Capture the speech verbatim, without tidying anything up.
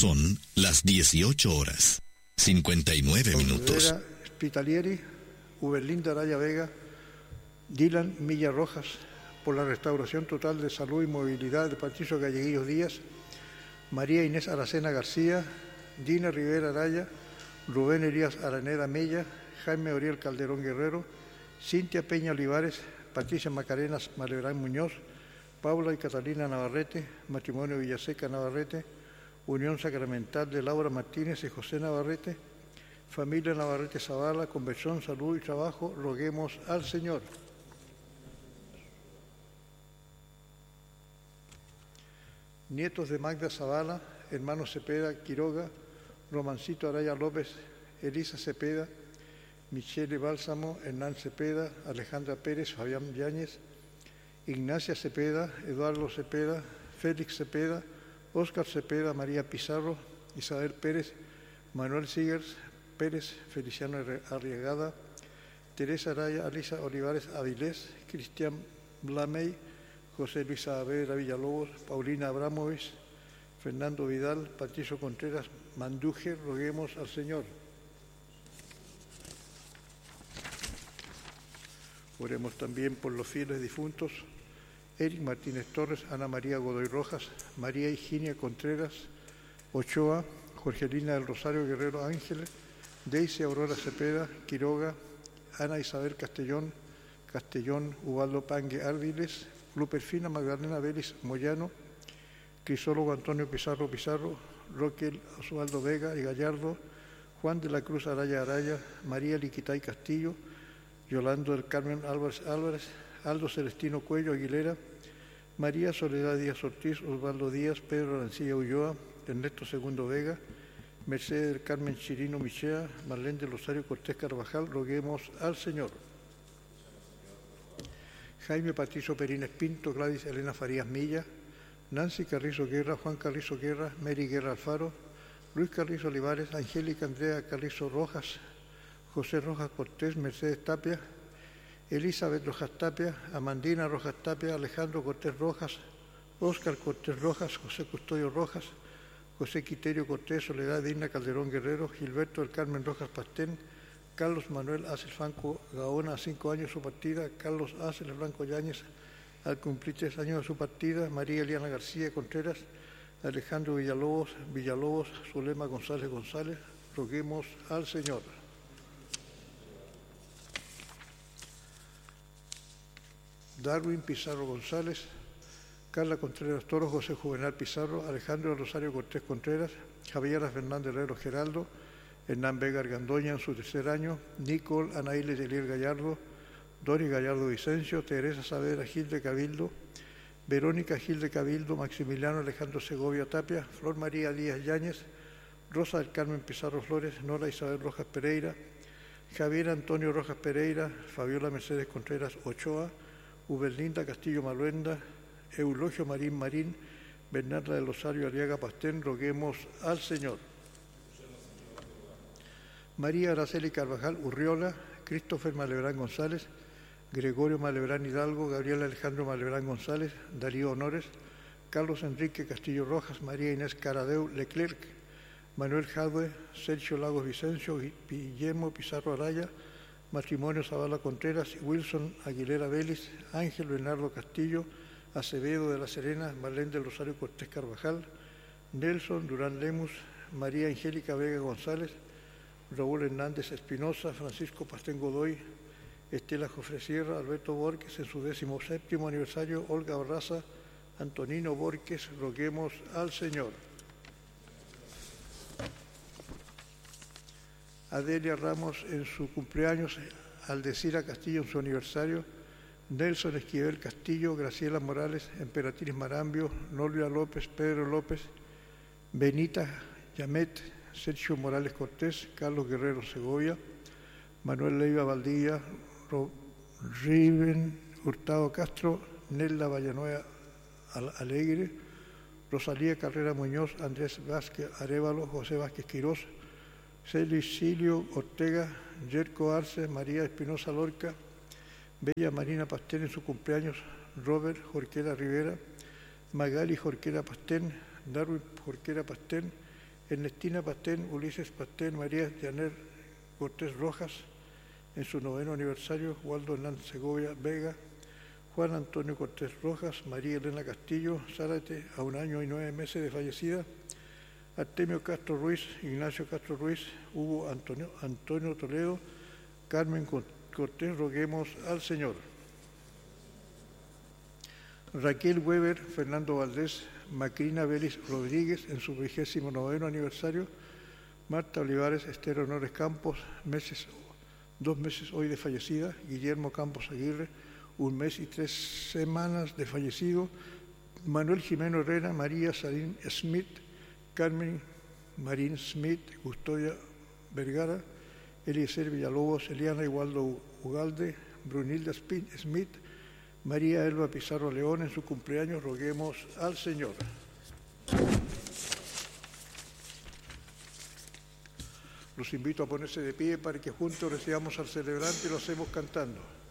Son las dieciocho horas, cincuenta y nueve minutos. Rivera Spitalieri, Uberlinda Araya Vega, Dylan Milla Rojas, por la restauración total de salud y movilidad de Patricio Galleguillos Díaz, María Inés Aracena García, Dina Rivera Araya, Rubén Elías Araneda Mella, Jaime Oriel Calderón Guerrero, Cintia Peña Olivares, Patricia Macarenas Malebrán Muñoz, Paula y Catalina Navarrete, matrimonio Villaseca Navarrete, unión sacramental de Laura Martínez y José Navarrete, familia Navarrete Zavala, conversión, salud y trabajo, roguemos al Señor. Nietos de Magda Zavala, hermanos Cepeda Quiroga, Romancito Araya López, Elisa Cepeda, Michele Bálsamo, Hernán Cepeda, Alejandra Pérez, Fabián Yáñez, Ignacia Cepeda, Eduardo Cepeda, Félix Cepeda, Óscar Cepeda, María Pizarro, Isabel Pérez, Manuel Sigers Pérez, Feliciano Arriagada, Teresa Araya, Alisa Olivares Avilés, Cristian Blamey, José Luis Saavedra Villalobos, Paulina Abramovich, Fernando Vidal, Patricio Contreras Manduje, roguemos al Señor. Oremos también por los fieles difuntos, Eric Martínez Torres, Ana María Godoy Rojas, María Higinia Contreras Ochoa, Jorgelina del Rosario Guerrero Ángeles, Daisy Aurora Cepeda Quiroga, Ana Isabel Castellón, Castellón Ubaldo Pangue Árdiles, Luperfina Magdalena Vélez Moyano, Crisólogo Antonio Pizarro Pizarro, Roquel Osvaldo Vega y Gallardo, Juan de la Cruz Araya Araya, María Liquitay Castillo, Yolando del Carmen Álvarez Álvarez, Aldo Celestino Cuello Aguilera, María Soledad Díaz Ortiz, Osvaldo Díaz, Pedro Arancilla Ulloa, Ernesto Segundo Vega, Mercedes del Carmen Chirino Michea, Marlene del Rosario Cortés Carvajal, roguemos al Señor. Jaime Patricio Perines Pinto, Gladys Elena Farías Milla, Nancy Carrizo Guerra, Juan Carrizo Guerra, Mary Guerra Alfaro, Luis Carrizo Olivares, Angélica Andrea Carrizo Rojas, José Rojas Cortés, Mercedes Tapia, Elizabeth Rojas Tapia, Amandina Rojas Tapia, Alejandro Cortés Rojas, Óscar Cortés Rojas, José Custodio Rojas, José Quiterio Cortés, Soledad Digna Calderón Guerrero, Gilberto del Carmen Rojas Pastén, Carlos Manuel Acel Franco Gaona, a cinco años de su partida, Carlos Acel Blanco Yáñez, al cumplir tres años de su partida, María Eliana García Contreras, Alejandro Villalobos, Villalobos, Zulema González González, roguemos al Señor. Darwin Pizarro González, Carla Contreras Toro, José Juvenal Pizarro, Alejandro Rosario Cortés Contreras, Javiera Fernández Herrero Geraldo, Hernán Vega Argandoña en su tercer año, Nicole Anaíles Eliel Gallardo, Dori Gallardo Vicencio, Teresa Saavedra Gil de Cabildo, Verónica Gil de Cabildo, Maximiliano Alejandro Segovia Tapia, Flor María Díaz Yáñez, Rosa del Carmen Pizarro Flores, Nora Isabel Rojas Pereira, Javier Antonio Rojas Pereira, Fabiola Mercedes Contreras Ochoa, Uberlinda Castillo Maluenda, Eulogio Marín Marín, Bernarda del Rosario Arriaga Pastén, roguemos al Señor. María Araceli Carvajal Urriola, Christopher Malebrán González, Gregorio Malebrán Hidalgo, Gabriel Alejandro Malebrán González, Darío Honores, Carlos Enrique Castillo Rojas, María Inés Caradeu Leclerc, Manuel Jadwe, Sergio Lagos Vicencio, Guillermo Pizarro Araya, Matrimonio Zavala Contreras, Wilson Aguilera Vélez, Ángel Bernardo Castillo, Acevedo de la Serena, Marlene del Rosario Cortés Carvajal, Nelson Durán Lemus, María Angélica Vega González, Raúl Hernández Espinosa, Francisco Pastén Godoy, Estela Jofre Sierra, Alberto Borges en su décimo séptimo aniversario, Olga Barraza, Antonino Borges, roguemos al Señor. Adelia Ramos en su cumpleaños, Aldecira Castillo en su aniversario, Nelson Esquivel Castillo, Graciela Morales, Emperatriz Marambio, Nolia López, Pedro López, Benita Yamet, Sergio Morales Cortés, Carlos Guerrero Segovia, Manuel Leiva Valdivia, Riven Hurtado Castro, Nelda Vallanueva Alegre, Rosalía Carrera Muñoz, Andrés Vázquez Arévalo, José Vázquez Quirós, Celicilio Ortega, Yerko Arce, María Espinosa Lorca, Bella Marina Pastén en su cumpleaños, Robert Jorquera Rivera, Magali Jorquera Pastén, Darwin Jorquera Pastén, Ernestina Pastén, Ulises Pastén, María Janer Cortés Rojas, en su noveno aniversario, Waldo Hernández Segovia Vega, Juan Antonio Cortés Rojas, María Elena Castillo Zárate, a un año y nueve meses de fallecida, Artemio Castro Ruiz, Ignacio Castro Ruiz, Hugo Antonio, Antonio Toledo, Carmen Cortés, roguemos al Señor. Raquel Weber, Fernando Valdés, Macrina Vélez Rodríguez, en su vigésimo noveno aniversario, Marta Olivares, Esther Honores Campos, meses, dos meses hoy de fallecida, Guillermo Campos Aguirre, un mes y tres semanas de fallecido, Manuel Jimeno Herrera, María Sarín Smith, Carmen Marín Smith, Custodia Vergara, Eliezer Villalobos, Eliana Igualdo Ugalde, Brunilda Smith, María Elba Pizarro León, en su cumpleaños, roguemos al Señor. Los invito a ponerse de pie para que juntos recibamos al celebrante y lo hacemos cantando.